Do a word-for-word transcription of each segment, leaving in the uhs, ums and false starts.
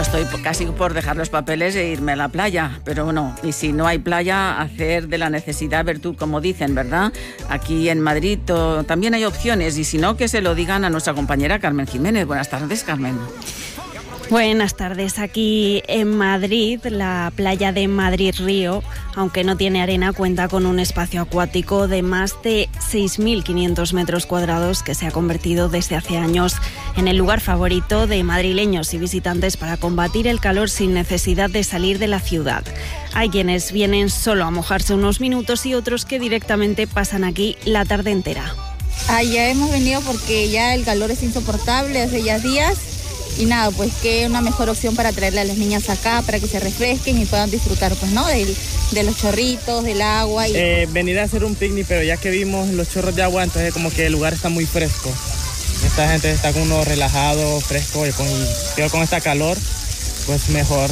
estoy casi por dejar los papeles e irme a la playa, pero bueno, y si no hay playa, hacer de la necesidad virtud, como dicen, ¿verdad? Aquí en Madrid to, también hay opciones, y si no, que se lo digan a nuestra compañera Carmen Jiménez. Buenas tardes, Carmen. Buenas tardes. Aquí en Madrid, la playa de Madrid Río, aunque no tiene arena, cuenta con un espacio acuático de más de seis mil quinientos metros cuadrados que se ha convertido desde hace años en el lugar favorito de madrileños y visitantes para combatir el calor sin necesidad de salir de la ciudad. Hay quienes vienen solo a mojarse unos minutos y otros que directamente pasan aquí la tarde entera. Ah, ya hemos venido porque ya el calor es insoportable hace ya días. Y nada, pues qué una mejor opción para traerle a las niñas acá, para que se refresquen y puedan disfrutar, pues, ¿no? De, de los chorritos, del agua. Y... Eh, venir a hacer un picnic, pero ya que vimos los chorros de agua, entonces como que el lugar está muy fresco. Esta gente está con uno relajado, fresco, y con, yo con esta calor, pues mejor.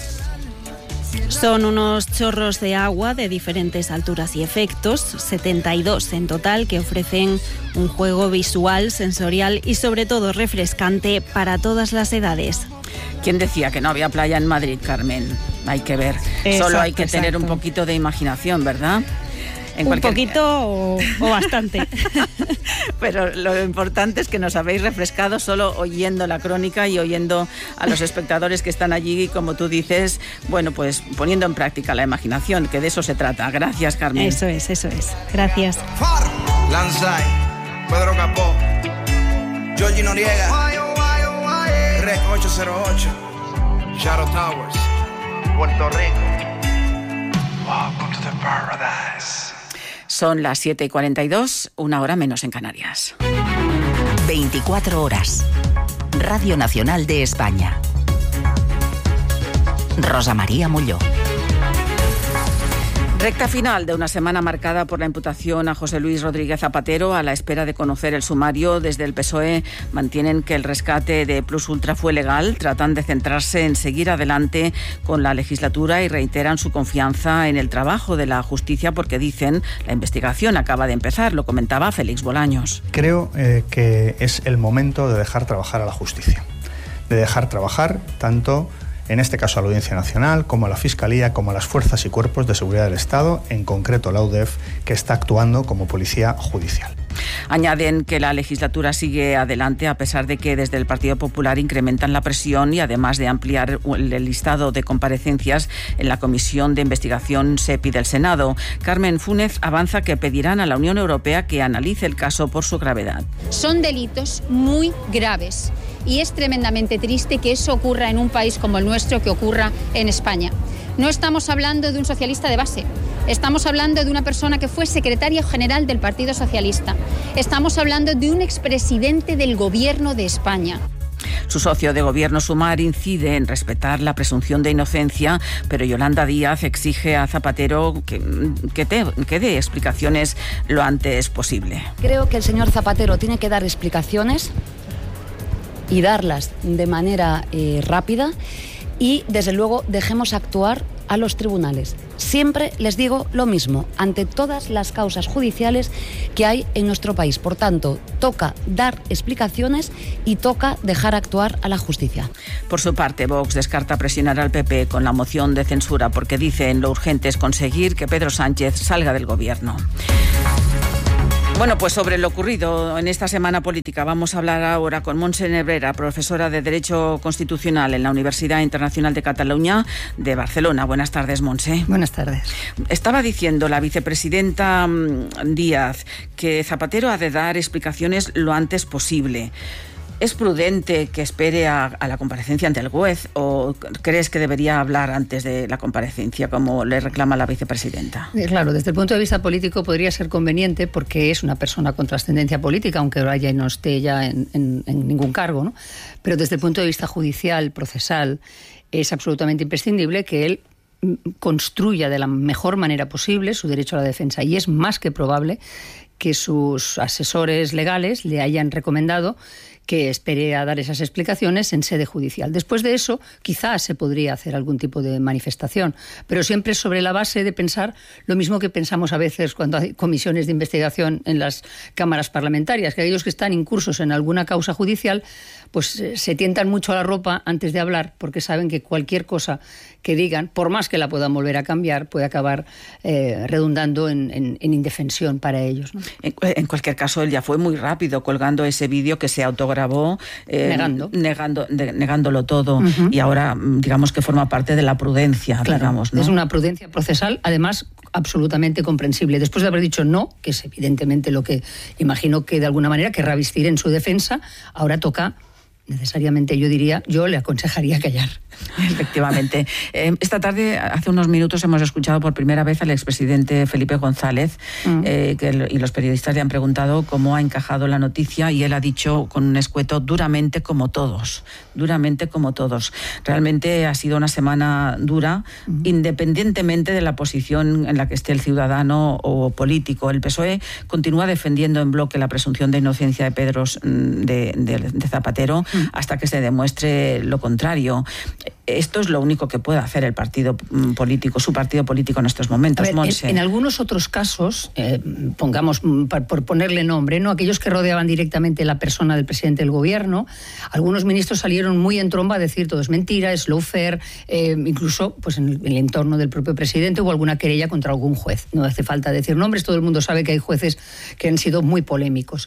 Son unos chorros de agua de diferentes alturas y efectos, setenta y dos en total, que ofrecen un juego visual, sensorial y sobre todo refrescante para todas las edades. ¿Quién decía que no había playa en Madrid, Carmen? Hay que ver. Exacto, Solo hay que exacto. tener un poquito de imaginación, ¿verdad? En un cualquier... poquito o, o bastante. Pero lo importante es que nos habéis refrescado solo oyendo la crónica y oyendo a los espectadores que están allí, como tú dices, bueno, pues poniendo en práctica la imaginación, que de eso se trata. Gracias, Carmen. Eso es, eso es. Gracias. Lanzai, Pedro Capó, Georgie Noriega, Rec ocho cero ocho, Shadow Towers, Puerto Rico. Welcome to the paradise. Son las siete y cuarenta y dos, una hora menos en Canarias. veinticuatro horas. Radio Nacional de España. Rosa María Molló. Recta final de una semana marcada por la imputación a José Luis Rodríguez Zapatero. A la espera de conocer el sumario, desde el P S O E mantienen que el rescate de Plus Ultra fue legal, tratan de centrarse en seguir adelante con la legislatura y reiteran su confianza en el trabajo de la justicia porque dicen la investigación acaba de empezar, lo comentaba Félix Bolaños. Creo eh, que es el momento de dejar trabajar a la justicia, de dejar trabajar tanto en este caso a la Audiencia Nacional, como a la Fiscalía, como a las fuerzas y cuerpos de seguridad del Estado, en concreto la U D E F, que está actuando como policía judicial. Añaden que la legislatura sigue adelante a pesar de que desde el Partido Popular incrementan la presión y además de ampliar el listado de comparecencias en la Comisión de Investigación S E P I del Senado. Carmen Fúnez avanza que pedirán a la Unión Europea que analice el caso por su gravedad. Son delitos muy graves. Y es tremendamente triste que eso ocurra en un país como el nuestro, que ocurra en España. No estamos hablando de un socialista de base, estamos hablando de una persona que fue secretaria general del Partido Socialista, estamos hablando de un expresidente del Gobierno de España. Su socio de gobierno, Sumar, incide en respetar la presunción de inocencia, pero Yolanda Díaz exige a Zapatero que, que, te, que dé explicaciones lo antes posible. Creo que el señor Zapatero tiene que dar explicaciones y darlas de manera eh, rápida y, desde luego, dejemos actuar a los tribunales. Siempre les digo lo mismo, ante todas las causas judiciales que hay en nuestro país. Por tanto, toca dar explicaciones y toca dejar actuar a la justicia. Por su parte, Vox descarta presionar al P P con la moción de censura porque dicen lo urgente es conseguir que Pedro Sánchez salga del gobierno. Bueno, pues sobre lo ocurrido en esta semana política vamos a hablar ahora con Montse Nebrera, profesora de Derecho Constitucional en la Universidad Internacional de Cataluña de Barcelona. Buenas tardes, Montse. Buenas tardes. Estaba diciendo la vicepresidenta Díaz que Zapatero ha de dar explicaciones lo antes posible. ¿Es prudente que espere a, a la comparecencia ante el juez o crees que debería hablar antes de la comparecencia, como le reclama la vicepresidenta? Claro, desde el punto de vista político podría ser conveniente porque es una persona con trascendencia política, aunque vaya y no esté ya en, en, en ningún cargo, ¿no? Pero desde el punto de vista judicial, procesal, es absolutamente imprescindible que él construya de la mejor manera posible su derecho a la defensa, y es más que probable que sus asesores legales le hayan recomendado que espere a dar esas explicaciones en sede judicial. Después de eso, quizás se podría hacer algún tipo de manifestación, pero siempre sobre la base de pensar lo mismo que pensamos a veces cuando hay comisiones de investigación en las cámaras parlamentarias, que aquellos que están incursos en alguna causa judicial pues eh, se tientan mucho la ropa antes de hablar, porque saben que cualquier cosa que digan, por más que la puedan volver a cambiar, puede acabar eh, redundando en, en, en indefensión para ellos, ¿no? En, en cualquier caso, él ya fue muy rápido colgando ese vídeo que se autograbó, eh, negando, negando de, negándolo todo, uh-huh. y ahora digamos que forma parte de la prudencia, claro, digamos, ¿no? Es una prudencia procesal, además absolutamente comprensible. Después de haber dicho no, que es evidentemente lo que imagino que de alguna manera querrá vestir en su defensa, ahora toca necesariamente, yo diría, yo le aconsejaría callar. Efectivamente. Eh, esta tarde, hace unos minutos, hemos escuchado por primera vez al expresidente Felipe González, mm. eh, que el, y los periodistas le han preguntado cómo ha encajado la noticia, y él ha dicho con un escueto: duramente como todos, duramente como todos. Realmente ha sido una semana dura, mm. independientemente de la posición en la que esté el ciudadano o político. El P S O E continúa defendiendo en bloque la presunción de inocencia de Pedro de, de, de Zapatero, mm. hasta que se demuestre lo contrario. Esto es lo único que puede hacer el partido político, su partido político en estos momentos. A ver, en, en algunos otros casos, eh, pongamos, por, por ponerle nombre, ¿no?, aquellos que rodeaban directamente la persona del presidente del gobierno, algunos ministros salieron muy en tromba a decir todo es mentira, es lawfare, eh, incluso pues en el, en el entorno del propio presidente hubo alguna querella contra algún juez. No hace falta decir nombres, todo el mundo sabe que hay jueces que han sido muy polémicos.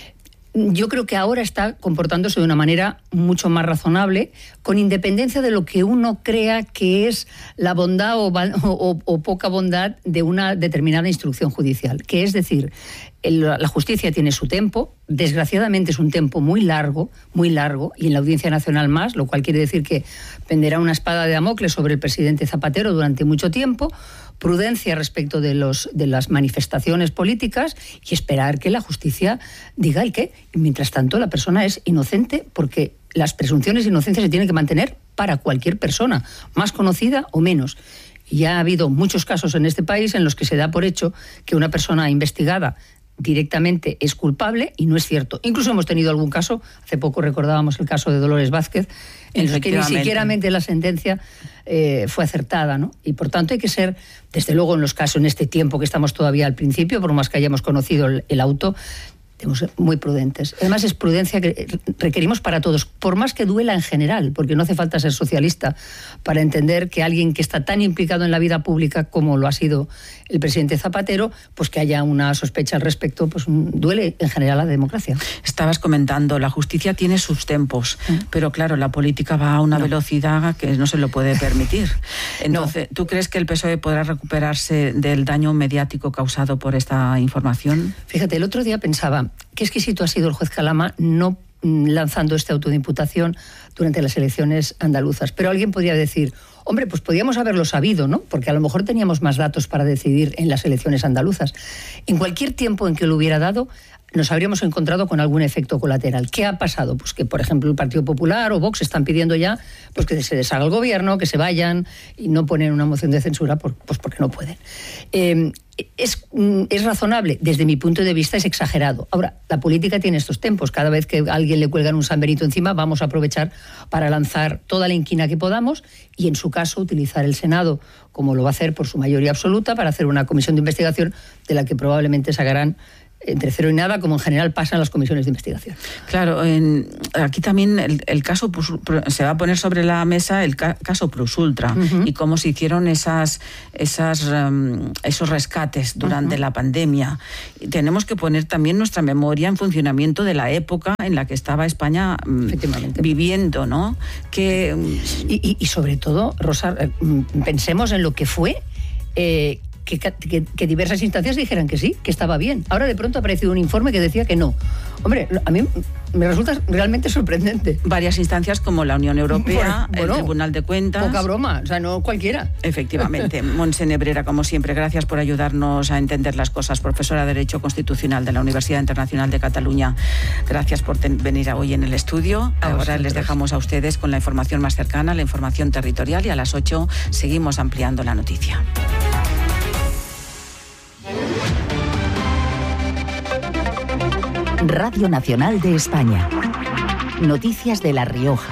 Yo creo que ahora está comportándose de una manera mucho más razonable, con independencia de lo que uno crea que es la bondad o, o, o poca bondad de una determinada instrucción judicial. Que es decir, el, la justicia tiene su tiempo, desgraciadamente es un tiempo muy largo, muy largo, y en la Audiencia Nacional más, lo cual quiere decir que penderá una espada de Damocles sobre el presidente Zapatero durante mucho tiempo. Prudencia respecto de, los, de las manifestaciones políticas y esperar que la justicia diga el qué. Y mientras tanto, la persona es inocente, porque las presunciones de inocencia se tienen que mantener para cualquier persona, más conocida o menos. Y ya ha habido muchos casos en este país en los que se da por hecho que una persona investigada directamente es culpable, y no es cierto. Incluso hemos tenido algún caso, hace poco recordábamos el caso de Dolores Vázquez, en los que ni siquiera la sentencia eh, fue acertada, ¿no? Y por tanto hay que ser, desde luego en los casos, en este tiempo que estamos todavía al principio, por más que hayamos conocido el, el auto, tenemos que ser muy prudentes. Además, es prudencia que requerimos para todos, por más que duela en general, porque no hace falta ser socialista para entender que alguien que está tan implicado en la vida pública como lo ha sido el presidente Zapatero, pues que haya una sospecha al respecto, pues duele en general a la democracia. Estabas comentando, la justicia tiene sus tempos, ¿Mm? pero claro, la política va a una no. velocidad que no se lo puede permitir. Entonces, no. ¿tú crees que el P S O E podrá recuperarse del daño mediático causado por esta información? Fíjate, el otro día pensaba, qué exquisito ha sido el juez Calama no lanzando este auto de imputación durante las elecciones andaluzas. Pero alguien podría decir, hombre, pues podíamos haberlo sabido, ¿no? Porque a lo mejor teníamos más datos para decidir en las elecciones andaluzas. En cualquier tiempo en que lo hubiera dado, nos habríamos encontrado con algún efecto colateral. ¿Qué ha pasado? Pues que, por ejemplo, el Partido Popular o Vox están pidiendo ya pues que se deshaga el gobierno, que se vayan, y no ponen una moción de censura por, pues porque no pueden. Eh, es, es razonable, desde mi punto de vista es exagerado. Ahora, la política tiene estos tempos. Cada vez que a alguien le cuelgan un San Benito encima, vamos a aprovechar para lanzar toda la inquina que podamos y, en su caso, utilizar el Senado, como lo va a hacer por su mayoría absoluta, para hacer una comisión de investigación de la que probablemente sacarán entre cero y nada, como en general pasa en las comisiones de investigación. Claro, en, aquí también el, el caso se va a poner sobre la mesa el ca, caso Plus Ultra, uh-huh. y cómo se hicieron esas, esas, um, esos rescates durante uh-huh. la pandemia. Y tenemos que poner también nuestra memoria en funcionamiento de la época en la que estaba España um, viviendo, ¿no? Que, um, y, y, y sobre todo, Rosa, pensemos en lo que fue eh, Que, que, que diversas instancias dijeran que sí, que estaba bien. Ahora de pronto ha aparecido un informe que decía que no. Hombre, a mí me resulta realmente sorprendente. Varias instancias como la Unión Europea, bueno, el Tribunal de Cuentas. Poca broma, o sea, no cualquiera. Efectivamente. Montse Nebrera, como siempre, gracias por ayudarnos a entender las cosas. Profesora de Derecho Constitucional de la Universidad Internacional de Cataluña. Gracias por ten- venir hoy en el estudio. A Ahora vosotros. Les dejamos a ustedes con la información más cercana, la información territorial, y a las ocho seguimos ampliando la noticia. Radio Nacional de España. Noticias de La Rioja.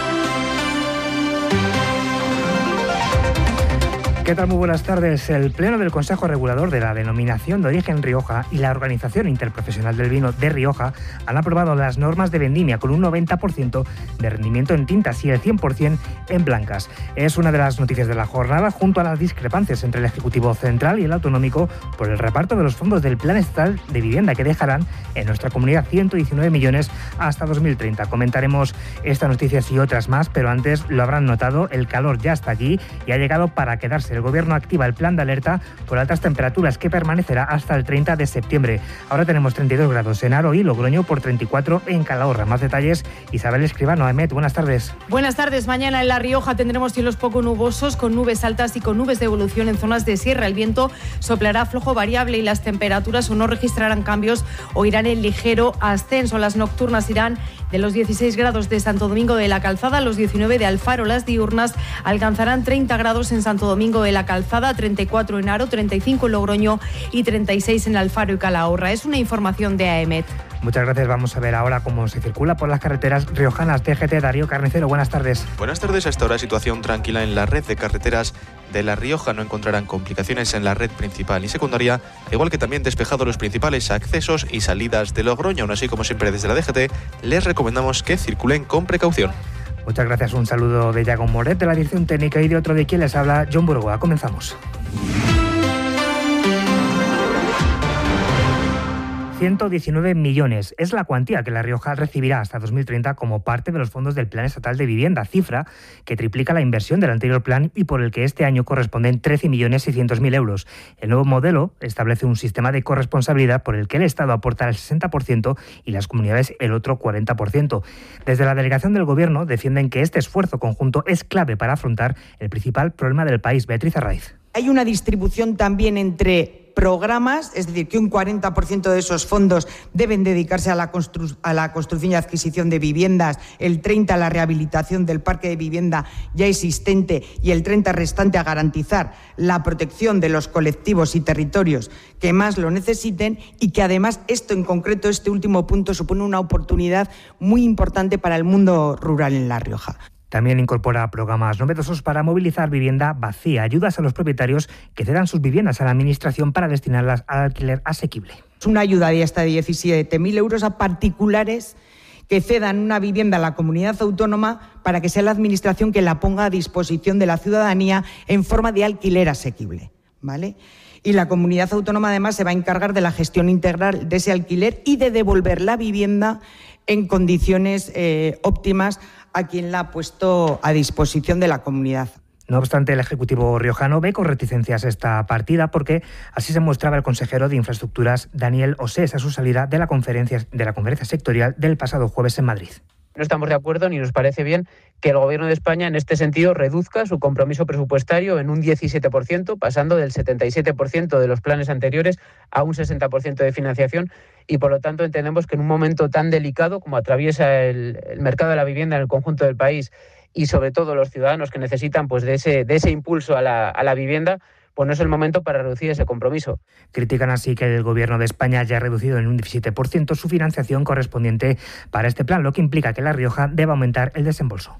¿Qué tal? Muy buenas tardes. El Pleno del Consejo Regulador de la Denominación de Origen Rioja y la Organización Interprofesional del Vino de Rioja han aprobado las normas de vendimia con un noventa por ciento de rendimiento en tintas y el cien por ciento en blancas. Es una de las noticias de la jornada, junto a las discrepancias entre el Ejecutivo Central y el Autonómico por el reparto de los fondos del Plan Estatal de Vivienda, que dejarán en nuestra comunidad ciento diecinueve millones hasta dos mil treinta. Comentaremos estas noticias y otras más, pero antes lo habrán notado, el calor ya está aquí y ha llegado para quedarse. El Gobierno activa el plan de alerta por altas temperaturas que permanecerá hasta el treinta de septiembre. Ahora tenemos treinta y dos grados en Haro y Logroño, por treinta y cuatro en Calahorra. Más detalles, Isabel Escribano. Amet, buenas tardes. Buenas tardes. Mañana en La Rioja tendremos cielos poco nubosos, con nubes altas y con nubes de evolución en zonas de sierra. El viento soplará flojo variable y las temperaturas o no registrarán cambios o irán en ligero ascenso. Las nocturnas irán de los dieciséis grados de Santo Domingo de la Calzada a los diecinueve de Alfaro. Las diurnas alcanzarán treinta grados en Santo Domingo de la Calzada, treinta y cuatro en Haro, treinta y cinco en Logroño y treinta y seis en Alfaro y Calahorra. Es una información de AEMET. Muchas gracias. Vamos a ver ahora cómo se circula por las carreteras riojanas. T G T, Darío Carnicero, buenas tardes. Buenas tardes. Hasta ahora situación tranquila en la red de carreteras de La Rioja. No encontrarán complicaciones en la red principal y secundaria, igual que también despejado los principales accesos y salidas de Logroño. Aún así, como siempre desde la D G T, les recomendamos que circulen con precaución. Muchas gracias. Un saludo de Yago Moret, de la dirección técnica, y de otro de quien les habla, John Burgoa. Comenzamos. ciento diecinueve millones es la cuantía que La Rioja recibirá hasta dos mil treinta como parte de los fondos del Plan Estatal de Vivienda, cifra que triplica la inversión del anterior plan y por el que este año corresponden trece millones seiscientos mil euros. El nuevo modelo establece un sistema de corresponsabilidad por el que el Estado aporta el sesenta por ciento y las comunidades el otro cuarenta por ciento. Desde la delegación del Gobierno defienden que este esfuerzo conjunto es clave para afrontar el principal problema del país. Beatriz Arraiz. Hay una distribución también entre programas, es decir, que un cuarenta por ciento de esos fondos deben dedicarse a la, constru- a la construcción y adquisición de viviendas, el treinta por ciento a la rehabilitación del parque de vivienda ya existente y el treinta por ciento restante a garantizar la protección de los colectivos y territorios que más lo necesiten, y que además esto en concreto, este último punto, supone una oportunidad muy importante para el mundo rural en La Rioja. También incorpora programas novedosos para movilizar vivienda vacía, ayudas a los propietarios que cedan sus viviendas a la Administración para destinarlas al alquiler asequible. Es una ayuda de hasta diecisiete mil euros a particulares que cedan una vivienda a la comunidad autónoma para que sea la Administración que la ponga a disposición de la ciudadanía en forma de alquiler asequible, ¿vale? Y la comunidad autónoma además se va a encargar de la gestión integral de ese alquiler y de devolver la vivienda en condiciones eh, óptimas a quien la ha puesto a disposición de la comunidad. No obstante, el Ejecutivo riojano ve con reticencias esta partida, porque así se mostraba el consejero de Infraestructuras, Daniel Osés, a su salida de la conferencia, de la conferencia sectorial del pasado jueves en Madrid. No estamos de acuerdo ni nos parece bien que el Gobierno de España en este sentido reduzca su compromiso presupuestario en un diecisiete por ciento, pasando del setenta y siete por ciento de los planes anteriores a un sesenta por ciento de financiación, y por lo tanto entendemos que en un momento tan delicado como atraviesa el, el mercado de la vivienda en el conjunto del país, y sobre todo los ciudadanos que necesitan pues de ese, de ese impulso a la, a la vivienda, pues no es el momento para reducir ese compromiso. Critican así que el Gobierno de España haya reducido en un diecisiete por ciento su financiación correspondiente para este plan, lo que implica que La Rioja deba aumentar el desembolso.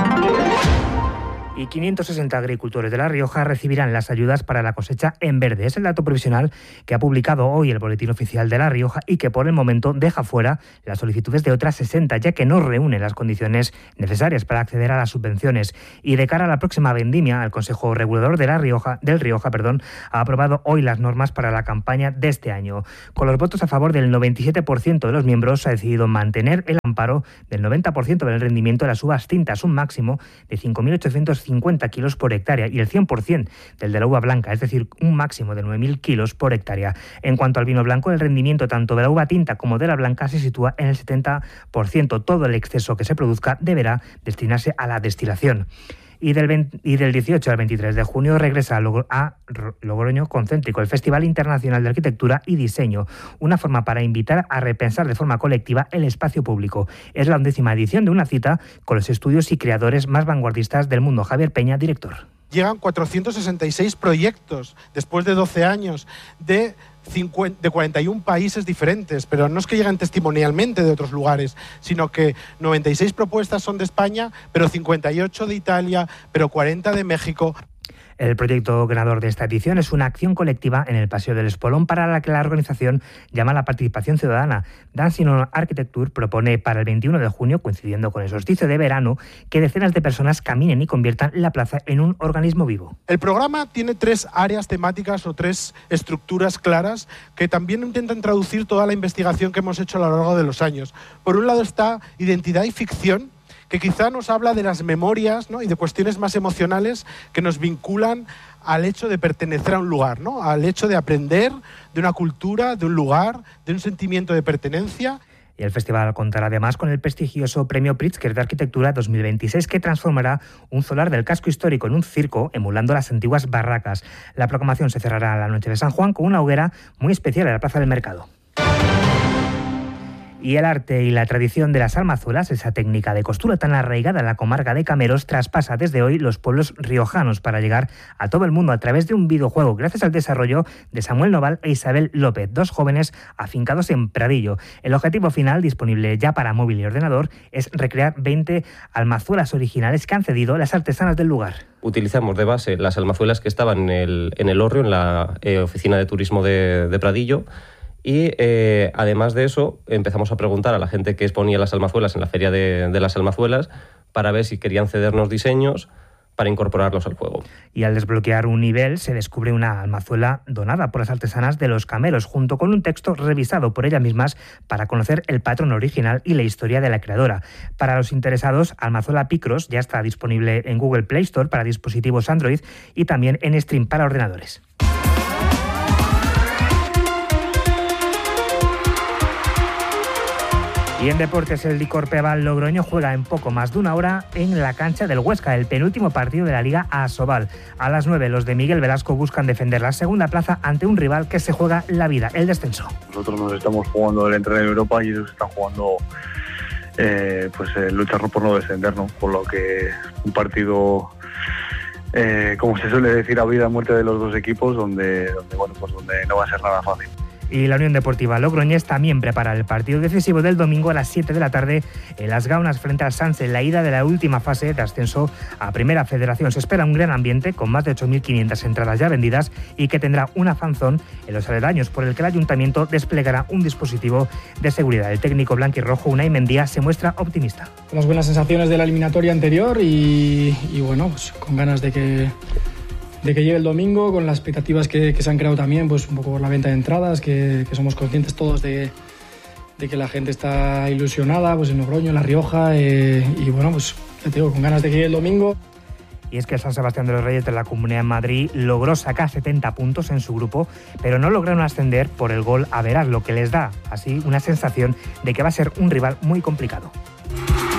Y quinientos sesenta agricultores de La Rioja recibirán las ayudas para la cosecha en verde. Es el dato provisional que ha publicado hoy el Boletín Oficial de La Rioja y que por el momento deja fuera las solicitudes de otras sesenta, ya que no reúne las condiciones necesarias para acceder a las subvenciones. Y de cara a la próxima vendimia, el Consejo Regulador de La Rioja, del Rioja perdón, ha aprobado hoy las normas para la campaña de este año. Con los votos a favor del noventa y siete por ciento de los miembros, se ha decidido mantener el amparo del noventa por ciento del rendimiento de las uvas tintas, un máximo de cinco mil ochocientos cincuenta kilos por hectárea, y el cien por ciento del de la uva blanca, es decir, un máximo de nueve mil kilos por hectárea. En cuanto al vino blanco, el rendimiento tanto de la uva tinta como de la blanca se sitúa en el setenta por ciento. Todo el exceso que se produzca deberá destinarse a la destilación. Y del, veinte, y del dieciocho al veintitrés de junio regresa a, Logro, a Logroño Concéntrico, el Festival Internacional de Arquitectura y Diseño, una forma para invitar a repensar de forma colectiva el espacio público. Es la undécima edición de una cita con los estudios y creadores más vanguardistas del mundo. Javier Peña, director. llegan cuatrocientos sesenta y seis proyectos después de doce años de, cincuenta, de cuarenta y un países diferentes, pero no es que llegan testimonialmente de otros lugares, sino que noventa y seis propuestas son de España, pero cincuenta y ocho de Italia, pero cuarenta de México. El proyecto ganador de esta edición es una acción colectiva en el Paseo del Espolón para la que la organización llama la participación ciudadana. Dancing on Architecture propone para el veintiuno de junio, coincidiendo con el solsticio de verano, que decenas de personas caminen y conviertan la plaza en un organismo vivo. El programa tiene tres áreas temáticas o tres estructuras claras que también intentan traducir toda la investigación que hemos hecho a lo largo de los años. Por un lado está identidad y ficción, que quizá nos habla de las memorias, ¿no?, y de cuestiones más emocionales que nos vinculan al hecho de pertenecer a un lugar, ¿no?, al hecho de aprender de una cultura, de un lugar, de un sentimiento de pertenencia. Y el festival contará además con el prestigioso Premio Pritzker de Arquitectura dos mil veintiséis, que transformará un solar del casco histórico en un circo, emulando las antiguas barracas. La proclamación se cerrará la noche de San Juan con una hoguera muy especial en la Plaza del Mercado. Y el arte y la tradición de las almazuelas, esa técnica de costura tan arraigada en la comarca de Cameros, traspasa desde hoy los pueblos riojanos para llegar a todo el mundo a través de un videojuego, gracias al desarrollo de Samuel Noval e Isabel López, dos jóvenes afincados en Pradillo. El objetivo final, disponible ya para móvil y ordenador, es recrear veinte almazuelas originales que han cedido las artesanas del lugar. Utilizamos de base las almazuelas que estaban en el, en el hórreo, en la eh, oficina de turismo de, de Pradillo. Y eh, además de eso, empezamos a preguntar a la gente que exponía las almazuelas en la feria de, de las almazuelas para ver si querían cedernos diseños para incorporarlos al juego. Y al desbloquear un nivel se descubre una almazuela donada por las artesanas de Los Cameros, junto con un texto revisado por ellas mismas para conocer el patrón original y la historia de la creadora. Para los interesados, Almazuela Picros ya está disponible en Google Play Store para dispositivos Android y también en Stream para ordenadores. Y en deportes, el Licor Peval Logroño juega en poco más de una hora en la cancha del Huesca, el penúltimo partido de la Liga Asobal. A las nueve, los de Miguel Velasco buscan defender la segunda plaza ante un rival que se juega la vida, el descenso. Nosotros nos estamos jugando el entrar en Europa y ellos están jugando eh, pues eh, luchar por no descender, ¿no? Por lo que un partido, eh, como se suele decir, a vida o muerte de los dos equipos, donde, donde, bueno, pues donde no va a ser nada fácil. Y la Unión Deportiva Logroñés también prepara el partido decisivo del domingo a las siete de la tarde en Las Gaunas frente al Sanse, en la ida de la última fase de ascenso a Primera Federación. Se espera un gran ambiente con más de ocho mil quinientas entradas ya vendidas y que tendrá una fanzón en los aledaños, por el que el Ayuntamiento desplegará un dispositivo de seguridad. El técnico blanquirrojo Unai Mendía se muestra optimista. Las buenas sensaciones de la eliminatoria anterior y, y bueno, pues con ganas de que... de que llegue el domingo, con las expectativas que, que se han creado también, pues un poco por la venta de entradas, que, que somos conscientes todos de, de que la gente está ilusionada, pues en Logroño, en La Rioja, eh, y bueno, pues ya te digo, con ganas de que llegue el domingo. Y es que el San Sebastián de los Reyes de la Comunidad de Madrid logró sacar setenta puntos en su grupo, pero no lograron ascender por el gol a veras, lo que les da así una sensación de que va a ser un rival muy complicado.